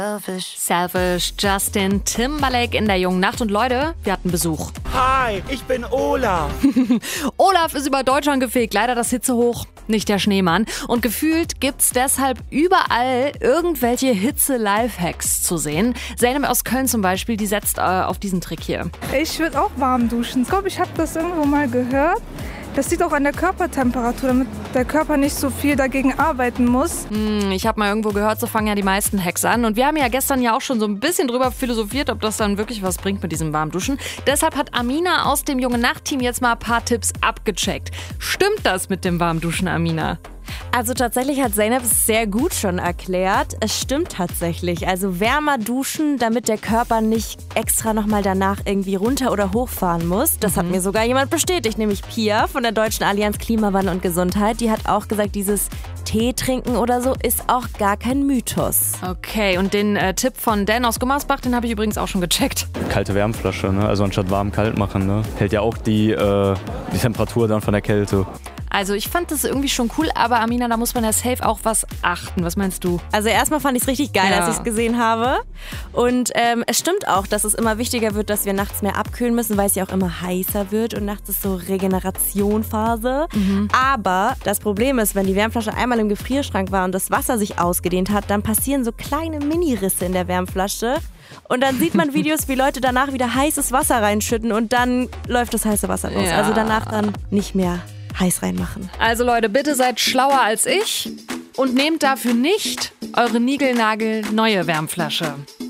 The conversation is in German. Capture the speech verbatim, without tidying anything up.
Selfish. Selfish, Justin Timberlake in der jungen Nacht. Und Leute, wir hatten Besuch. Hi, ich bin Olaf. Olaf ist über Deutschland gefegt. Leider das Hitzehoch, nicht der Schneemann. Und gefühlt gibt's deshalb überall irgendwelche Hitze-Lifehacks zu sehen. Zeynep aus Köln zum Beispiel, die setzt äh, auf diesen Trick hier. Ich würde auch warm duschen. Ich glaube, ich habe das irgendwo mal gehört. Das liegt auch an der Körpertemperatur, damit der Körper nicht so viel dagegen arbeiten muss. Hm, ich habe mal irgendwo gehört, so fangen ja die meisten Hacks an. Und wir haben ja gestern ja auch schon so ein bisschen drüber philosophiert, ob das dann wirklich was bringt mit diesem Warmduschen. Deshalb hat Amina aus dem Junge-Nacht-Team jetzt mal ein paar Tipps abgecheckt. Stimmt das mit dem Warmduschen, Amina? Also tatsächlich hat Zeynep es sehr gut schon erklärt. Es stimmt tatsächlich. Also wärmer duschen, damit der Körper nicht extra nochmal danach irgendwie runter oder hochfahren muss. Das mhm. hat mir sogar jemand bestätigt, nämlich Pia von der Deutschen Allianz Klimawandel und Gesundheit. Die hat auch gesagt, dieses Tee trinken oder so ist auch gar kein Mythos. Okay, und den äh, Tipp von Dan aus Gummersbach, den habe ich übrigens auch schon gecheckt. Kalte Wärmflasche, ne? Also anstatt warm kalt machen, ne? Hält ja auch die, äh, die Temperatur dann von der Kälte. Also ich fand das irgendwie schon cool, aber Amina, da muss man ja safe auch was achten. Was meinst du? Also erstmal fand ich es richtig geil, ja. als ich es gesehen habe. Und ähm, es stimmt auch, dass es immer wichtiger wird, dass wir nachts mehr abkühlen müssen, weil es ja auch immer heißer wird und nachts ist so Regenerationphase. Mhm. Aber das Problem ist, wenn die Wärmflasche einmal im Gefrierschrank war und das Wasser sich ausgedehnt hat, dann passieren so kleine Mini-Risse in der Wärmflasche. Und dann sieht man Videos, wie Leute danach wieder heißes Wasser reinschütten und dann läuft das heiße Wasser raus. Ja. Also danach dann nicht mehr heiß reinmachen. Also Leute, bitte seid schlauer als ich und nehmt dafür nicht eure niegelnagel neue Wärmflasche.